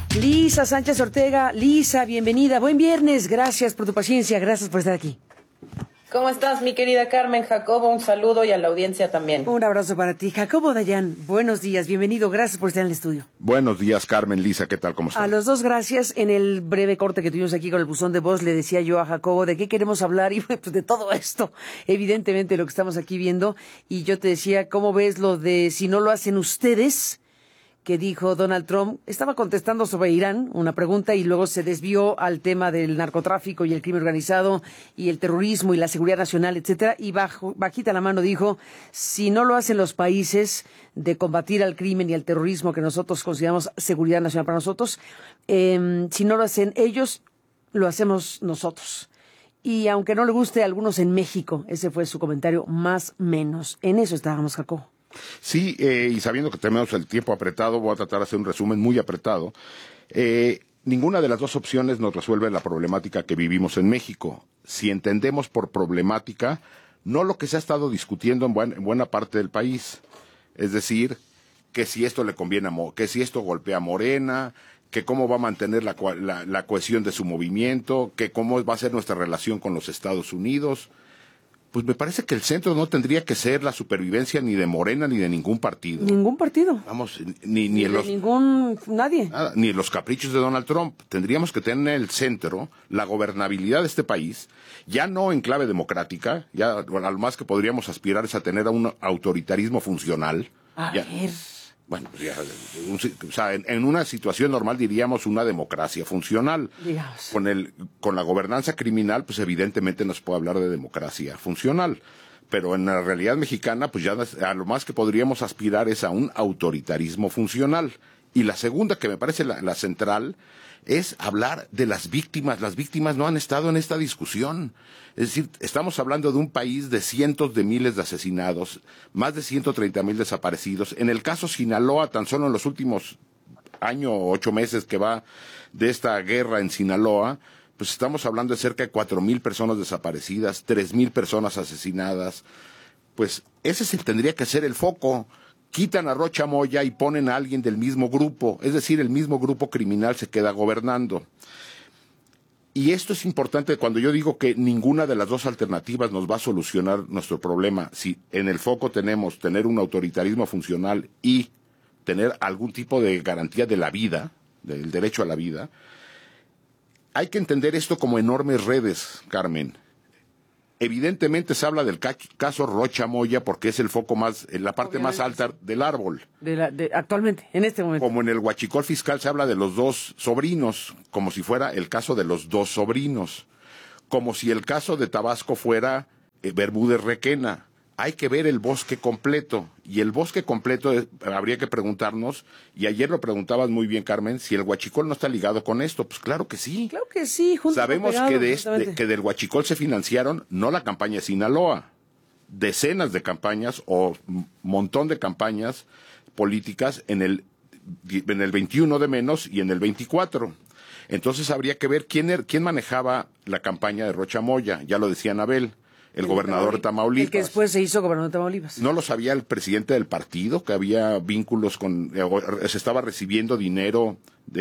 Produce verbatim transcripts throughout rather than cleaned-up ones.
Lisa Sánchez Ortega. Lisa, bienvenida. Buen viernes. Gracias por tu paciencia. Gracias por estar aquí. ¿Cómo estás, mi querida Carmen? Jacobo, un saludo y a la audiencia también. Un abrazo para ti. Jacobo Dayan, buenos días. Bienvenido. Gracias por estar en el estudio. Buenos días, Carmen, Lisa. ¿Qué tal? ¿Cómo estás? A los dos, gracias. En el breve corte que tuvimos aquí con el buzón de voz, le decía yo a Jacobo de qué queremos hablar y pues de todo esto. Evidentemente lo que estamos aquí viendo. Y yo te decía, ¿cómo ves lo de si no lo hacen ustedes? Que dijo Donald Trump, estaba contestando sobre Irán, una pregunta, y luego se desvió al tema del narcotráfico y el crimen organizado y el terrorismo y la seguridad nacional, etcétera, y bajo, bajita la mano dijo, si no lo hacen los países de combatir al crimen y al terrorismo que nosotros consideramos seguridad nacional para nosotros, eh, si no lo hacen ellos, lo hacemos nosotros. Y aunque no le guste a algunos en México, ese fue su comentario más menos. En eso estábamos, Jacobo. Sí, eh, y sabiendo que tenemos el tiempo apretado, voy a tratar de hacer un resumen muy apretado. Eh, ninguna de las dos opciones nos resuelve la problemática que vivimos en México. Si entendemos por problemática, no lo que se ha estado discutiendo en, buen, en buena parte del país. Es decir, que si esto le conviene a Mo, que si esto golpea a Morena, que cómo va a mantener la, la, la cohesión de su movimiento, que cómo va a ser nuestra relación con los Estados Unidos. Pues me parece que el centro no tendría que ser la supervivencia ni de Morena ni de ningún partido. Ningún partido. Vamos, ni, ni, ni en de los... ningún... nadie. Nada, ni en los caprichos de Donald Trump. Tendríamos que tener en el centro la gobernabilidad de este país, ya no en clave democrática, ya bueno, a lo más que podríamos aspirar es a tener a un autoritarismo funcional. A ya, ver... Bueno, pues ya, un, o sea, en, en una situación normal diríamos una democracia funcional. Digamos. Con el, con la gobernanza criminal, pues evidentemente no se puede hablar de democracia funcional. Pero en la realidad mexicana, pues ya a lo más que podríamos aspirar es a un autoritarismo funcional. Y la segunda, que me parece la, la central, es hablar de las víctimas. Las víctimas no han estado en esta discusión. Es decir, estamos hablando de un país de cientos de miles de asesinados, más de ciento treinta mil desaparecidos. En el caso Sinaloa, tan solo en los últimos año o ocho meses que va de esta guerra en Sinaloa, pues estamos hablando de cerca de cuatro mil personas desaparecidas, tres mil personas asesinadas. Pues ese se tendría que ser el foco. Quitan a Rocha Moya y ponen a alguien del mismo grupo, es decir, el mismo grupo criminal se queda gobernando. Y esto es importante cuando yo digo que ninguna de las dos alternativas nos va a solucionar nuestro problema. Si en el foco tenemos tener un autoritarismo funcional y tener algún tipo de garantía de la vida, del derecho a la vida, hay que entender esto como enormes redes, Carmen. Evidentemente se habla del caso Rocha Moya porque es el foco más, en la parte Obviamente, más alta del árbol. De la, de, actualmente, en este momento. Como en el huachicol fiscal se habla de los dos sobrinos, como si fuera el caso de los dos sobrinos. Como si el caso de Tabasco fuera eh, Bermúdez Requena. Hay que ver el bosque completo. Y el bosque completo eh, habría que preguntarnos, y ayer lo preguntabas muy bien, Carmen, si el huachicol no está ligado con esto. Pues claro que sí. Claro que sí. Juntos Sabemos pegado, que, de este, que del huachicol se financiaron no la campaña de Sinaloa, decenas de campañas o montón de campañas políticas en el, en el veintiuno de menos y en el veinticuatro. Entonces habría que ver quién, er, quién manejaba la campaña de Rocha Moya. Ya lo decía Anabel. El, el gobernador de Tamaulipas. El que después se hizo gobernador de Tamaulipas. ¿No lo sabía el presidente del partido, que había vínculos con, eh, se estaba recibiendo dinero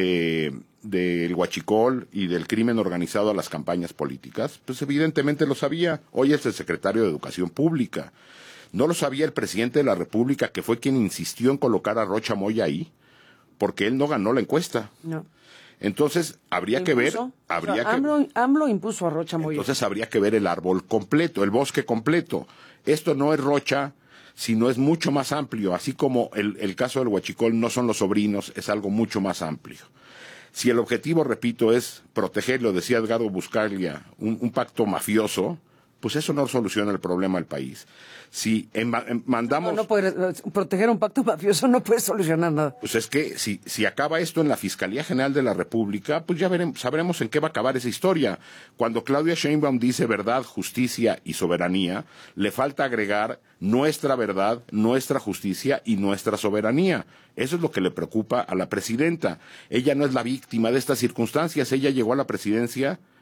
de del huachicol y del crimen organizado a las campañas políticas? Pues evidentemente lo sabía. Hoy es el secretario de Educación Pública. ¿No lo sabía el presidente de la República, que fue quien insistió en colocar a Rocha Moya ahí? Porque él no ganó la encuesta. No. Entonces, habría que ver... habría o sea, que, AMLO, AMLO impuso a Rocha Moya. Entonces, habría que ver el árbol completo, el bosque completo. Esto no es Rocha, sino es mucho más amplio. Así como el, el caso del huachicol no son los sobrinos, es algo mucho más amplio. Si el objetivo, repito, es proteger, lo decía Edgardo Buscaglia, un, un pacto mafioso, pues eso no soluciona el problema del país. Si en, en, mandamos... No, no puede, proteger un pacto mafioso no puede solucionar nada. Pues es que si, si acaba esto en la Fiscalía General de la República, pues ya veremos, sabremos en qué va a acabar esa historia. Cuando Claudia Sheinbaum dice verdad, justicia y soberanía, le falta agregar nuestra verdad, nuestra justicia y nuestra soberanía. Eso es lo que le preocupa a la presidenta. Ella no es la víctima de estas circunstancias, ella llegó a la presidencia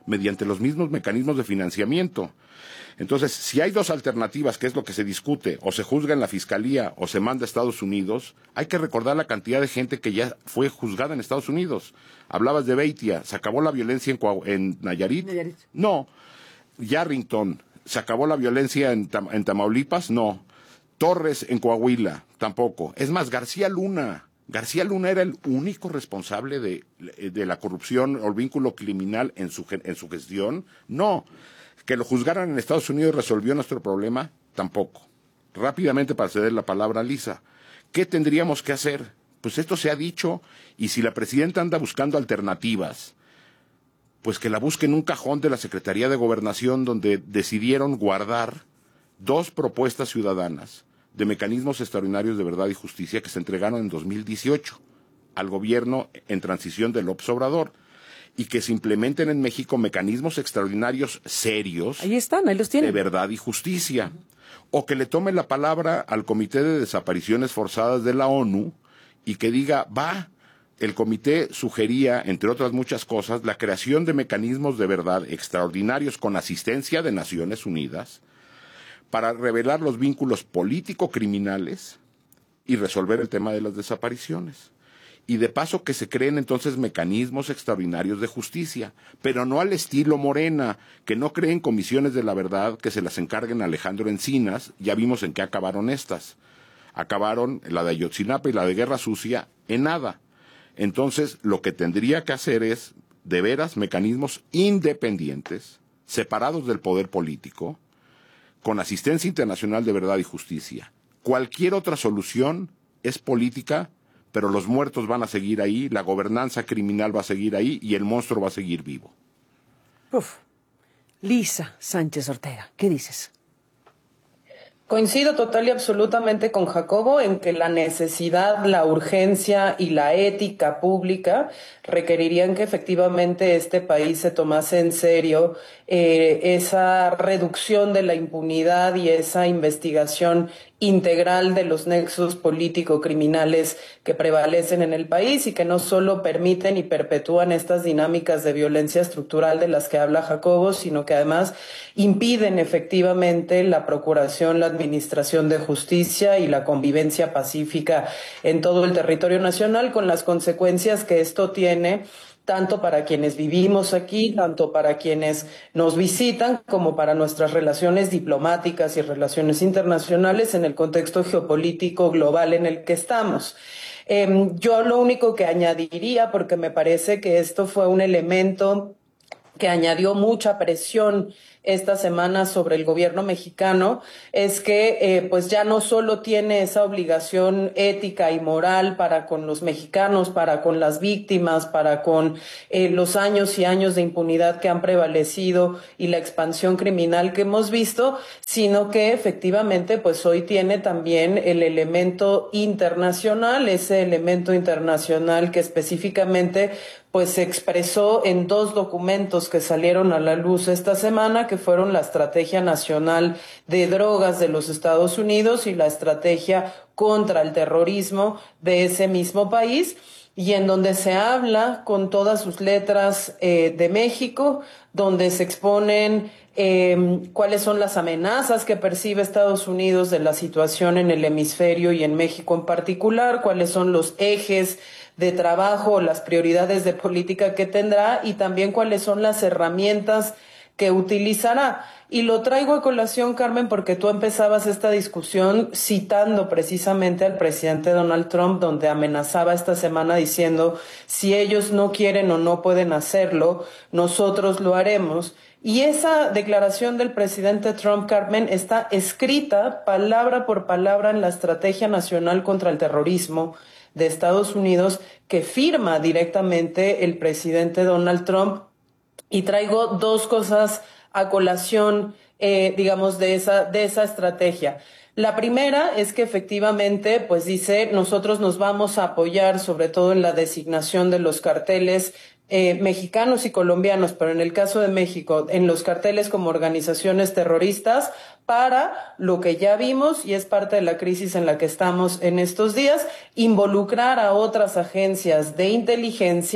mediante los mismos mecanismos de financiamiento. Entonces, si hay dos alternativas, que es lo que se discute, o se juzga en la Fiscalía o se manda a Estados Unidos, hay que recordar la cantidad de gente que ya fue juzgada en Estados Unidos. Hablabas de Beitia, ¿se acabó la violencia en, Coahu- en Nayarit? Nayarit. No. Yarrington, ¿se acabó la violencia en, Tam- en Tamaulipas? No. Torres en Coahuila, tampoco. Es más, García Luna. García Luna era el único responsable de, de la corrupción o el vínculo criminal en su, en su gestión. No. Que lo juzgaran en Estados Unidos resolvió nuestro problema, tampoco. Rápidamente, para ceder la palabra a Lisa, ¿qué tendríamos que hacer? Pues esto se ha dicho, y si la presidenta anda buscando alternativas, pues que la busque en un cajón de la Secretaría de Gobernación, donde decidieron guardar dos propuestas ciudadanas de mecanismos extraordinarios de verdad y justicia que se entregaron en dos mil dieciocho al gobierno en transición de López Obrador, y que se implementen en México mecanismos extraordinarios serios. Ahí están, ahí los tienen. De verdad y justicia. O que le tome la palabra al Comité de Desapariciones Forzadas de la ONU y que diga, va, el comité sugería, entre otras muchas cosas, la creación de mecanismos de verdad extraordinarios con asistencia de Naciones Unidas para revelar los vínculos político-criminales y resolver el tema de las desapariciones. Y de paso que se creen entonces mecanismos extraordinarios de justicia, pero no al estilo Morena, que no creen comisiones de la verdad que se las encarguen a Alejandro Encinas. Ya vimos en qué acabaron estas. Acabaron la de Ayotzinapa y la de Guerra Sucia en nada. Entonces, lo que tendría que hacer es, de veras, mecanismos independientes, separados del poder político, con asistencia internacional de verdad y justicia. Cualquier otra solución es política, pero los muertos van a seguir ahí, la gobernanza criminal va a seguir ahí y el monstruo va a seguir vivo. Uf. Lisa Sánchez Ortega, ¿qué dices? Coincido total y absolutamente con Jacobo en que la necesidad, la urgencia y la ética pública requerirían que efectivamente este país se tomase en serio eh, esa reducción de la impunidad y esa investigación integral de los nexos político-criminales que prevalecen en el país y que no solo permiten y perpetúan estas dinámicas de violencia estructural de las que habla Jacobo, sino que además impiden efectivamente la procuración, la administración de justicia y la convivencia pacífica en todo el territorio nacional, con las consecuencias que esto tiene tanto para quienes vivimos aquí, tanto para quienes nos visitan, como para nuestras relaciones diplomáticas y relaciones internacionales en el contexto geopolítico global en el que estamos. Eh, yo lo único que añadiría, porque me parece que esto fue un elemento que añadió mucha presión esta semana sobre el gobierno mexicano, es que eh, pues ya no solo tiene esa obligación ética y moral para con los mexicanos, para con las víctimas, para con eh, los años y años de impunidad que han prevalecido y la expansión criminal que hemos visto, sino que efectivamente pues hoy tiene también el elemento internacional, ese elemento internacional que específicamente pues se expresó en dos documentos que salieron a la luz esta semana, que fueron la Estrategia Nacional de Drogas de los Estados Unidos y la Estrategia contra el Terrorismo de ese mismo país, y en donde se habla con todas sus letras eh, de México, donde se exponen eh, cuáles son las amenazas que percibe Estados Unidos de la situación en el hemisferio y en México en particular, cuáles son los ejes de trabajo, las prioridades de política que tendrá y también cuáles son las herramientas que utilizará. Y lo traigo a colación, Carmen, porque tú empezabas esta discusión citando precisamente al presidente Donald Trump, donde amenazaba esta semana diciendo, si ellos no quieren o no pueden hacerlo, nosotros lo haremos. Y esa declaración del presidente Trump, Carmen, está escrita palabra por palabra en la Estrategia Nacional contra el Terrorismo de Estados Unidos, que firma directamente el presidente Donald Trump. Y traigo dos cosas a colación, eh, digamos, de esa, de esa estrategia. La primera es que efectivamente, pues dice, nosotros nos vamos a apoyar sobre todo en la designación de los carteles eh, mexicanos y colombianos, pero en el caso de México, en los carteles como organizaciones terroristas, para lo que ya vimos, y es parte de la crisis en la que estamos en estos días, involucrar a otras agencias de inteligencia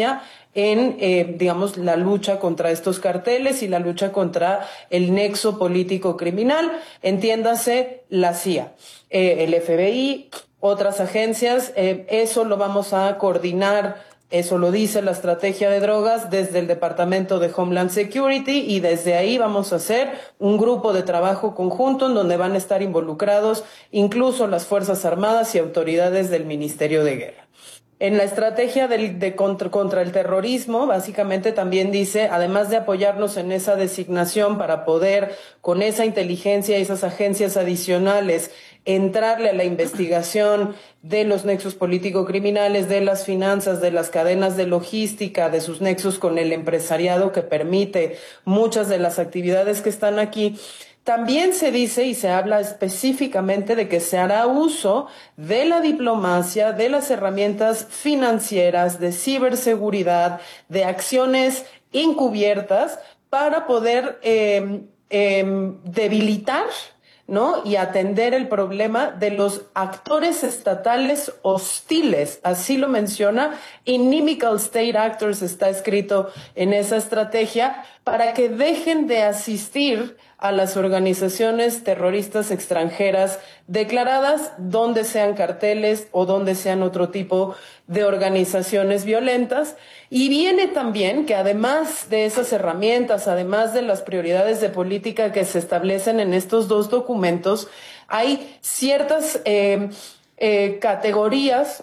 en, eh, digamos, la lucha contra estos carteles y la lucha contra el nexo político criminal, entiéndase la C I A, eh, el F B I, otras agencias, eh, eso lo vamos a coordinar. Eso lo dice la estrategia de drogas desde el Departamento de Homeland Security y desde ahí vamos a hacer un grupo de trabajo conjunto en donde van a estar involucrados incluso las Fuerzas Armadas y autoridades del Ministerio de Guerra. En la estrategia de, de contra, contra el terrorismo, básicamente también dice, además de apoyarnos en esa designación para poder, con esa inteligencia y esas agencias adicionales, entrarle a la investigación de los nexos político-criminales, de las finanzas, de las cadenas de logística, de sus nexos con el empresariado que permite muchas de las actividades que están aquí. También se dice y se habla específicamente de que se hará uso de la diplomacia, de las herramientas financieras, de ciberseguridad, de acciones encubiertas para poder eh, eh, debilitar, ¿no? Y atender el problema de los actores estatales hostiles, así lo menciona, inimical state actors está escrito en esa estrategia, para que dejen de asistir a las organizaciones terroristas extranjeras declaradas, donde sean carteles o donde sean otro tipo de organizaciones violentas. Y viene también que además de esas herramientas, además de las prioridades de política que se establecen en estos dos documentos, hay ciertas eh, eh, categorías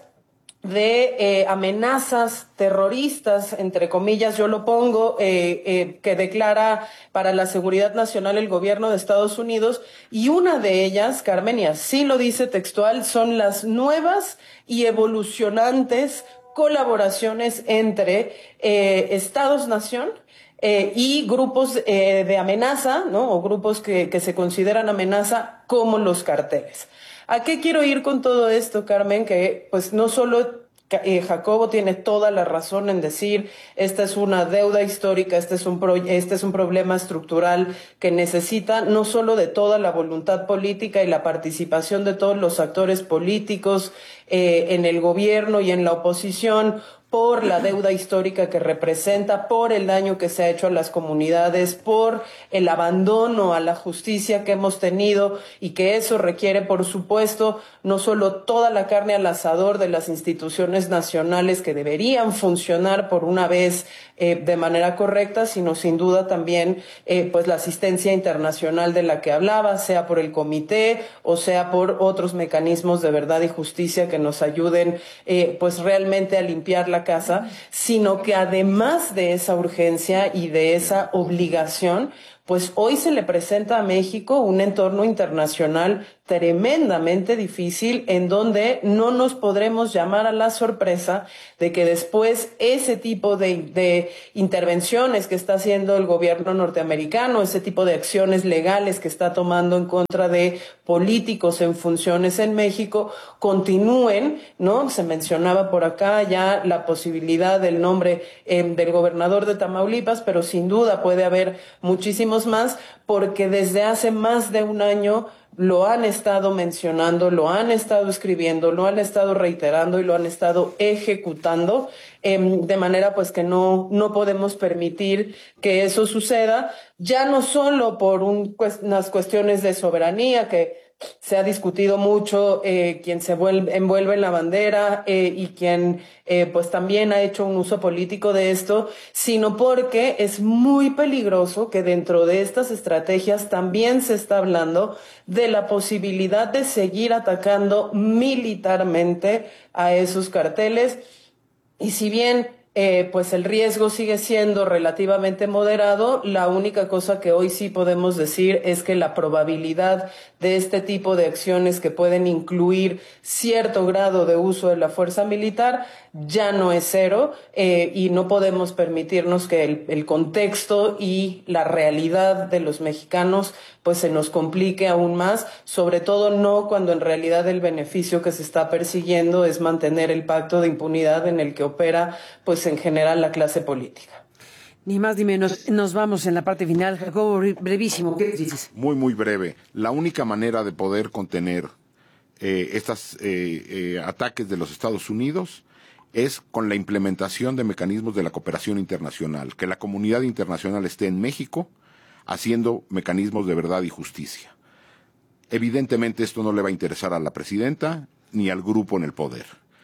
de eh, amenazas terroristas, entre comillas yo lo pongo, eh, eh, que declara para la seguridad nacional el gobierno de Estados Unidos, y una de ellas, Carmen, y así lo dice textual, son las nuevas y evolucionantes colaboraciones entre eh, Estados-nación eh, y grupos eh, de amenaza, ¿no? O grupos que, que se consideran amenaza como los carteles. ¿A qué quiero ir con todo esto, Carmen? Que pues no solo eh, Jacobo tiene toda la razón en decir esta es una deuda histórica, este es un pro, este es un problema estructural que necesita no solo de toda la voluntad política y la participación de todos los actores políticos eh, en el gobierno y en la oposición, por la deuda histórica que representa, por el daño que se ha hecho a las comunidades, por el abandono a la justicia que hemos tenido, y que eso requiere, por supuesto, no solo toda la carne al asador de las instituciones nacionales que deberían funcionar por una vez eh, de manera correcta, sino sin duda también eh, pues la asistencia internacional de la que hablaba, sea por el comité o sea por otros mecanismos de verdad y justicia que nos ayuden eh, pues realmente a limpiar la casa, sino que además de esa urgencia y de esa obligación, pues hoy se le presenta a México un entorno internacional tremendamente difícil, en donde no nos podremos llamar a la sorpresa de que después ese tipo de, de intervenciones que está haciendo el gobierno norteamericano, ese tipo de acciones legales que está tomando en contra de políticos en funciones en México, continúen, ¿no? Se mencionaba por acá ya la posibilidad del nombre eh, del gobernador de Tamaulipas, pero sin duda puede haber muchísimos más, porque desde hace más de un año lo han estado mencionando, lo han estado escribiendo, lo han estado reiterando y lo han estado ejecutando, eh, de manera pues que no, no podemos permitir que eso suceda, ya no solo por un, pues, unas cuestiones de soberanía que se ha discutido mucho, eh, quien se vuelve, envuelve en la bandera eh, y quien eh, pues también ha hecho un uso político de esto, sino porque es muy peligroso que dentro de estas estrategias también se está hablando de la posibilidad de seguir atacando militarmente a esos carteles. Y si bien Eh, pues el riesgo sigue siendo relativamente moderado, la única cosa que hoy sí podemos decir es que la probabilidad de este tipo de acciones que pueden incluir cierto grado de uso de la fuerza militar ya no es cero, eh, y no podemos permitirnos que el, el contexto y la realidad de los mexicanos pues se nos complique aún más, sobre todo no cuando en realidad el beneficio que se está persiguiendo es mantener el pacto de impunidad en el que opera pues en general la clase política. Ni más ni menos. Nos vamos en la parte final. Jacobo, brevísimo. ¿Qué dices? Muy, muy breve. La única manera de poder contener eh, estos eh, eh, ataques de los Estados Unidos es con la implementación de mecanismos de la cooperación internacional, que la comunidad internacional esté en México haciendo mecanismos de verdad y justicia. Evidentemente esto no le va a interesar a la presidenta ni al grupo en el poder.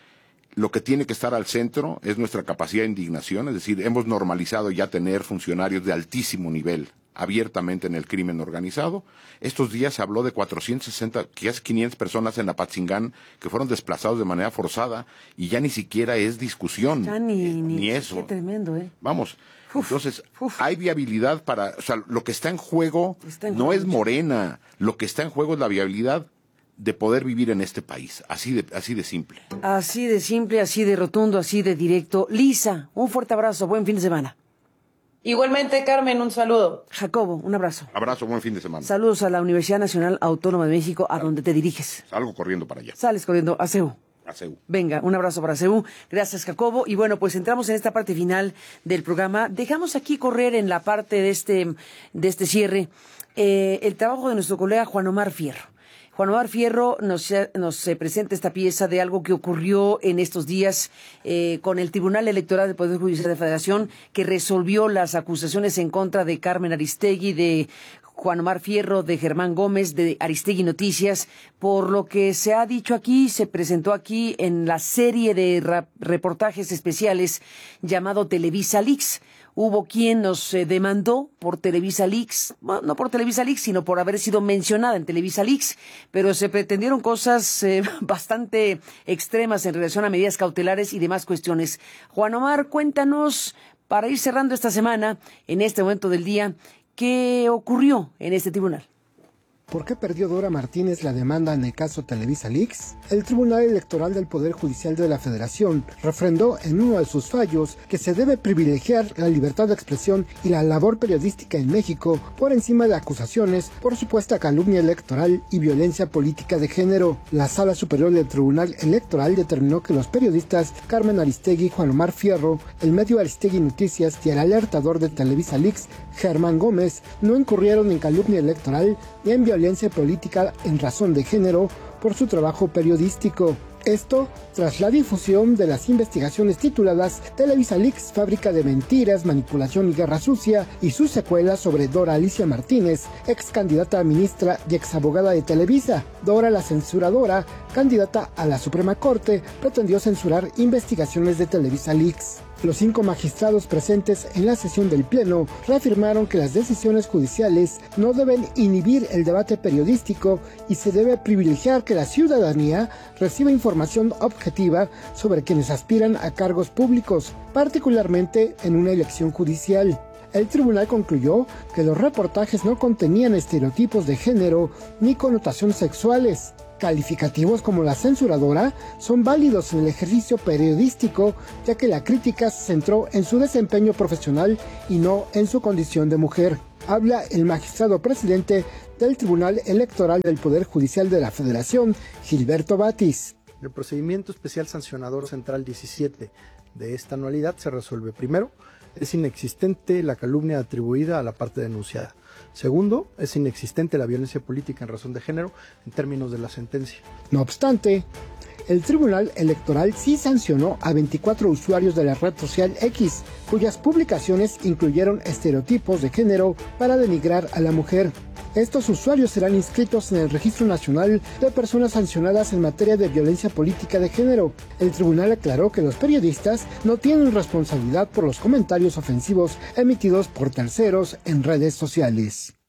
Lo que tiene que estar al centro es nuestra capacidad de indignación, es decir, hemos normalizado ya tener funcionarios de altísimo nivel abiertamente en el crimen organizado. Estos días se habló de cuatrocientas sesenta, quizás quinientas personas en Apatzingán que fueron desplazados de manera forzada y ya ni siquiera es discusión. Ya ni, eh, ni, ni eso. Qué tremendo, ¿eh? Vamos, uf, entonces uf. hay viabilidad para, o sea, lo que está en juego está en no juego es Morena, lo que está en juego es la viabilidad de poder vivir en este país, así de, así de simple. Así de simple, así de rotundo, así de directo. Lisa, un fuerte abrazo, buen fin de semana. Igualmente, Carmen, un saludo. Jacobo, un abrazo. Abrazo, buen fin de semana. Saludos a la Universidad Nacional Autónoma de México, a donde te diriges. Salgo corriendo para allá. Sales corriendo a C E U. A C E U. Venga, un abrazo para C E U. Gracias, Jacobo. Y bueno, pues entramos en esta parte final del programa. Dejamos aquí correr en la parte de este, de este cierre eh, el trabajo de nuestro colega Juan Omar Fierro. Juan Omar Fierro nos, nos eh, presenta esta pieza de algo que ocurrió en estos días eh, con el Tribunal Electoral del Poder Judicial de la Federación, que resolvió las acusaciones en contra de Carmen Aristegui, de Juan Omar Fierro, de Germán Gómez, de Aristegui Noticias. Por lo que se ha dicho aquí, se presentó aquí en la serie de ra- reportajes especiales llamado Televisa Leaks. Hubo quien nos eh, demandó por Televisa Leaks, bueno, no por Televisa Leaks, sino por haber sido mencionada en Televisa Leaks, pero se pretendieron cosas eh, bastante extremas en relación a medidas cautelares y demás cuestiones. Juan Omar, cuéntanos, para ir cerrando esta semana, en este momento del día, ¿qué ocurrió en este tribunal? ¿Por qué perdió Dora Martínez la demanda en el caso Televisa Leaks? El Tribunal Electoral del Poder Judicial de la Federación refrendó en uno de sus fallos que se debe privilegiar la libertad de expresión y la labor periodística en México por encima de acusaciones por supuesta calumnia electoral y violencia política de género. La Sala Superior del Tribunal Electoral determinó que los periodistas Carmen Aristegui y Juan Omar Fierro, el medio Aristegui Noticias y el alertador de Televisa Leaks, Germán Gómez, no incurrieron en calumnia electoral ni en violencia política en razón de género por su trabajo periodístico. Esto tras la difusión de las investigaciones tituladas Televisa Leaks, fábrica de mentiras, manipulación y guerra sucia, y sus secuelas sobre Dora Alicia Martínez, ex candidata a ministra y ex abogada de Televisa. Dora, la censuradora, candidata a la Suprema Corte, pretendió censurar investigaciones de Televisa Leaks. Los cinco magistrados presentes en la sesión del Pleno reafirmaron que las decisiones judiciales no deben inhibir el debate periodístico y se debe privilegiar que la ciudadanía reciba información objetiva sobre quienes aspiran a cargos públicos, particularmente en una elección judicial. El tribunal concluyó que los reportajes no contenían estereotipos de género ni connotaciones sexuales. Calificativos como la censuradora son válidos en el ejercicio periodístico, ya que la crítica se centró en su desempeño profesional y no en su condición de mujer. Habla el magistrado presidente del Tribunal Electoral del Poder Judicial de la Federación, Gilberto Batis. El procedimiento especial sancionador central diecisiete de esta anualidad se resuelve. Primero, es inexistente la calumnia atribuida a la parte denunciada. Segundo, es inexistente la violencia política en razón de género en términos de la sentencia. No obstante, el Tribunal Electoral sí sancionó a veinticuatro usuarios de la red social X, cuyas publicaciones incluyeron estereotipos de género para denigrar a la mujer. Estos usuarios serán inscritos en el Registro Nacional de Personas Sancionadas en materia de violencia política de género. El tribunal aclaró que los periodistas no tienen responsabilidad por los comentarios ofensivos emitidos por terceros en redes sociales.